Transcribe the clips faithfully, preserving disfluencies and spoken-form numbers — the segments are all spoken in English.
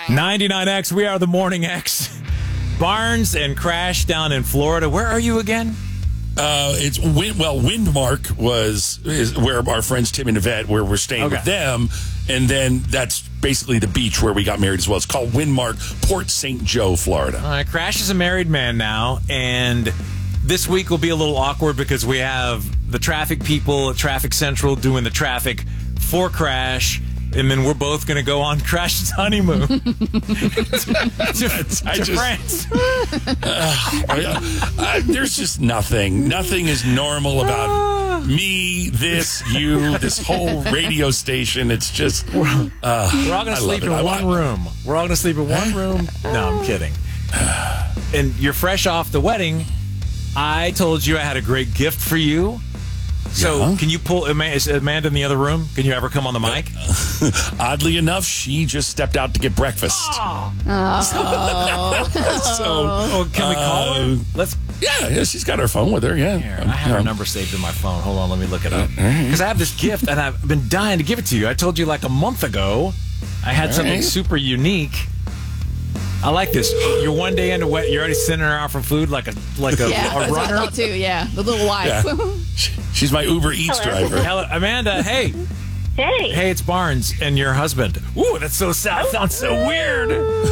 ninety-nine X, we are the Morning X. Barnes and Crash down in Florida. Where are you again? Uh, it's Wind, well, Windmark was is where our friends Tim and Yvette, where we're staying Okay. with them, and then that's basically the beach where we got married as well. It's called Windmark, Port Saint Joe, Florida. All right, Crash is a married man now, and this week will be a little awkward because we have the traffic people at Traffic Central doing the traffic for Crash, and then we're both going to go on Crash's honeymoon to, to, I to just- France. I, I, there's just nothing. Nothing is normal about me, this, you, this whole radio station. It's just. Uh, We're all going I to sleep love in it. one I- room. We're all going to sleep in one room. No, I'm kidding. And you're fresh off the wedding. I told you I had a great gift for you. So Yeah. can you pull Ama- is Amanda in the other room? Can you ever come on the mic? Oddly enough, she just stepped out to get breakfast. Oh. So, Oh, can we call her? Uh, Let's. yeah, yeah, she's got her phone with her. Yeah, Here, I have Yeah. her number saved in my phone. Hold on, let me look it up. Because I have this gift, and I've been dying to give it to you. I told you like a month ago, I had something right. super unique. I like this. You're one day into wet. You're already sending her out for food like a like a, Yeah, a that's what I runner. thought too. Yeah, the little wife. Yeah. She's my Uber Eats Hello. driver. Hello, Amanda. Hey, Hey. hey, it's Barnes and your husband. Ooh, that's so sad. Sounds so weird.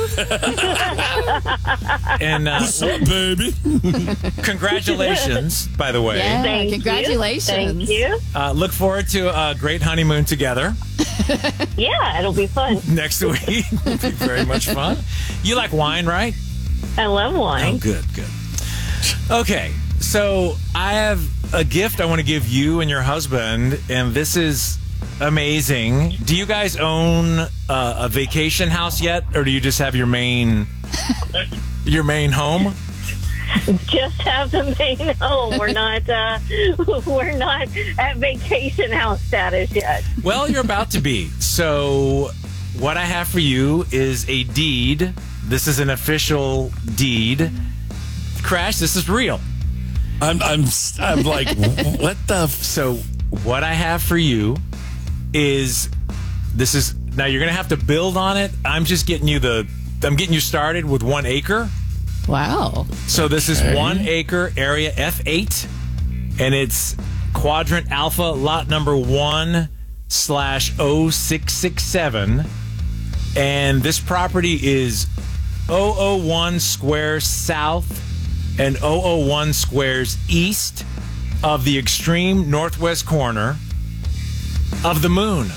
And uh, What's up, baby? congratulations, by the way. Yeah, Thank you. congratulations. Thank you. Uh, look forward to a great honeymoon together Yeah, it'll be fun. next week. It'll be very much fun. You like wine, right? I love Oh, wine. good, good. Okay, so I have a gift I want to give you and your husband, and this is amazing. Do you guys own uh, a vacation house yet, or do you just have your main your main home? Just have the main home. We're not. Uh, we're not at vacation house status yet. Well, you're about to be. So, what I have for you is a deed. This is an official deed. Crash, this is real. I'm, I'm, I'm like, what the? F- So, what I have for you is this is now you're going to have to build on it. I'm just getting you the I'm getting you started with one acre. Wow. So, this is Okay. one acre area F eight, and it's quadrant alpha lot number one slash oh six six seven. And this property is oh oh one squares south and oh oh one squares east of the extreme northwest corner of the moon.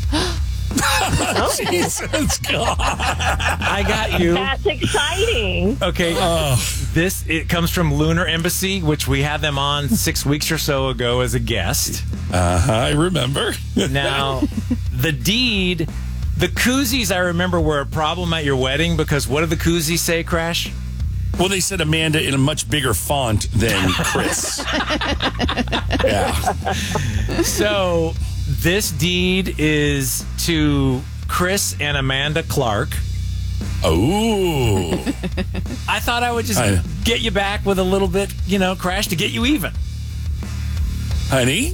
Jesus God. I got you. That's exciting. Okay, this it comes from Lunar Embassy, which we had them on six weeks or so ago as a guest. Uh-huh, I remember. Now, the deed, the koozies I remember were a problem at your wedding because what did the koozies say, Crash? Well, they said Amanda in a much bigger font than Chris. Yeah. So, this deed is to Chris and Amanda Clark. Oh. I thought I would just I- get you back with a little bit, you know, Crash, to get you even. Honey?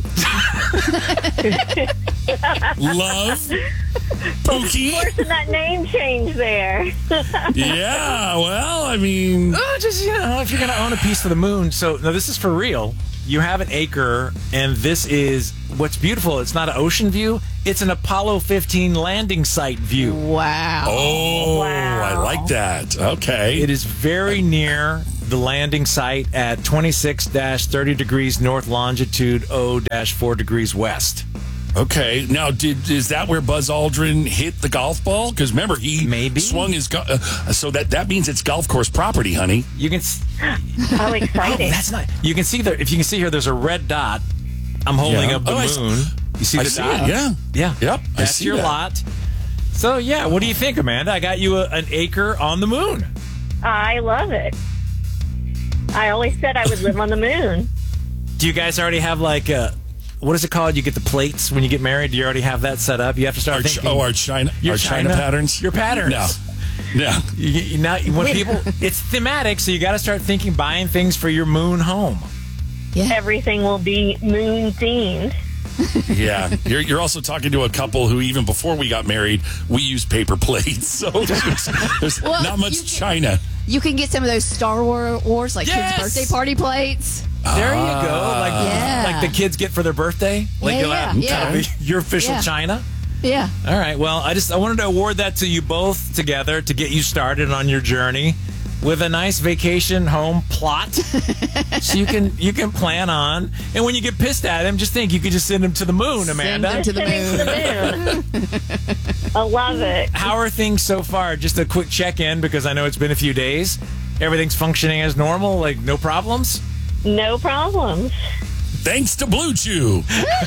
Love? Pookie? Forcing that name change there. Yeah, well, I mean, Oh, just, you know, if you're going to own a piece of the moon. So, no, this is for real. You have an acre, and this is what's beautiful. It's not an ocean view, it's an Apollo fifteen landing site view. Wow. oh, Wow. I like that. Okay. It is very near the landing site at twenty-six thirty degrees north longitude, zero four degrees west. Okay. Now, did is that where Buzz Aldrin hit the golf ball? Because remember, he Maybe. swung his go- uh, so that that means it's golf course property, honey. You can. s- How Oh, exciting. that's not. You can see there. If you can see here, there's a red dot. I'm holding Yeah. up the Oh, I s- moon. You see I the see dot? it. Yeah. Yeah. Yep, I That's see your that. lot. So yeah, what do you think, Amanda? I got you a, an acre on the moon. I love it. I always said I would live on the moon. Do you guys already have like a? What is it called? You get the plates when you get married. Do you already have that set up? You have to start Our, ch- thinking. oh, our China, Your our China, China- patterns. your patterns. No, no. You, you, now, when people, it's thematic, so you got to start thinking buying things for your moon home. Yeah. Everything will be moon themed. Yeah. You're, you're also talking to a couple who, even before we got married, we used paper plates. So there's, there's Well, not much you can- China. You can get some of those Star Wars, like Yes! kids' birthday party plates. There you go. Like, Yeah. like the kids get for their birthday. Like Yeah, you'll yeah, have yeah. that'll be your official Yeah. China. Yeah. All right. Well, I just I wanted to award that to you both together to get you started on your journey with a nice vacation home plot, so you can you can plan on. And when you get pissed at him, just think you could just send him to the moon, Amanda. Send him to the Sending to the moon. I love it. How are things so far? Just a quick check in because I know it's been a few days. Everything's functioning as normal, like no problems. No problems. Thanks to Blue Chew.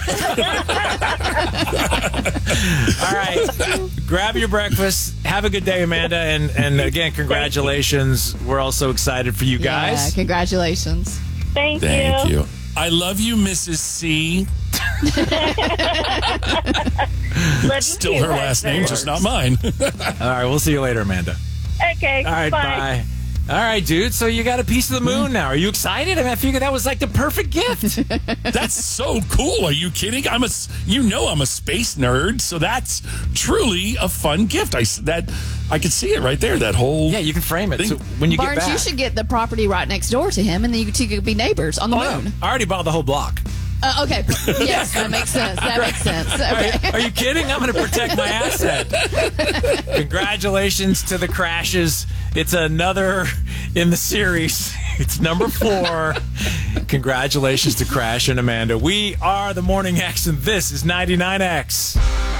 All right. Grab your breakfast. Have a good day, Amanda. And, and again, congratulations. We're all so excited for you Yeah, guys. congratulations. Thank, Thank you. you. I love you, Missus C. Let me Still see her that last name, first. just not mine. All right. We'll see you later, Amanda. Okay. All right. bye. Bye. All right, dude. So you got a piece of the moon now. Are you excited? I mean, I figured that was like the perfect gift. That's so cool. Are you kidding? I'm a, s- you know, I'm a space nerd, so that's truly a fun gift. I s- that I could see it right there. That whole Yeah, you can frame it. So when you Barnes, get back, you should get the property right next door to him, and then you two could be neighbors on the Oh, no. moon. I already bought the whole block. Uh, okay. Yes, that makes sense. That makes sense. Okay. Are you kidding? I'm going to protect my asset. Congratulations to the Crashes. It's another in the series. It's number four. Congratulations to Crash and Amanda. We are the Morning X, and this is ninety-nine X.